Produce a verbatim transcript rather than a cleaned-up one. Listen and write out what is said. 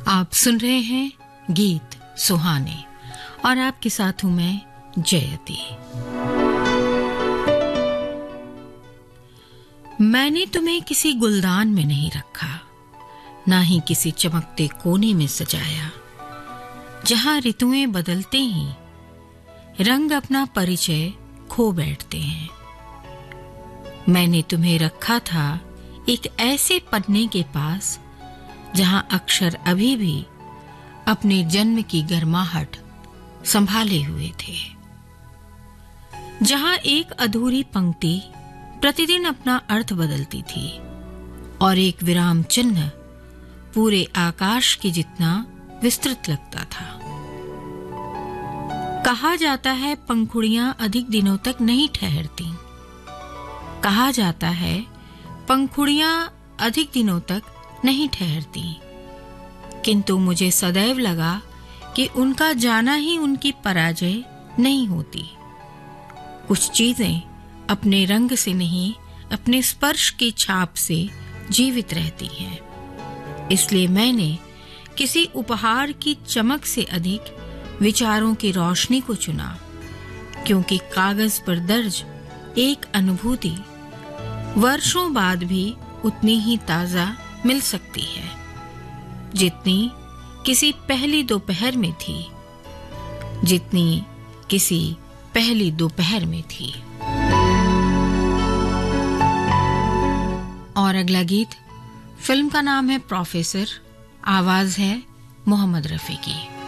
आप सुन रहे हैं गीत सुहाने और आपके साथ हूं मैं जयती। मैंने तुम्हें किसी गुलदान में नहीं रखा, ना ही किसी चमकते कोने में सजाया, जहां ऋतुएं बदलते ही रंग अपना परिचय खो बैठते हैं। मैंने तुम्हें रखा था एक ऐसे पन्ने के पास जहां अक्षर अभी भी अपने जन्म की गर्माहट संभाले हुए थे, जहां एक अधूरी पंक्ति प्रतिदिन अपना अर्थ बदलती थी और एक विराम चिन्ह पूरे आकाश के जितना विस्तृत लगता था। कहा जाता है पंखुड़ियां अधिक दिनों तक नहीं ठहरती। कहा जाता है पंखुड़ियां अधिक दिनों तक नहीं ठहरती, किंतु मुझे सदैव लगा कि उनका जाना ही उनकी पराजय नहीं होती। कुछ चीजें अपने रंग से नहीं, अपने स्पर्श की छाप से जीवित रहती हैं। इसलिए मैंने किसी उपहार की चमक से अधिक विचारों की रोशनी को चुना, क्योंकि कागज पर दर्ज एक अनुभूति वर्षों बाद भी उतनी ही ताजा मिल सकती है जितनी किसी पहली दोपहर में थी, जितनी किसी पहली दोपहर में थी। और अगला गीत, फिल्म का नाम है प्रोफेसर, आवाज है मोहम्मद रफी की।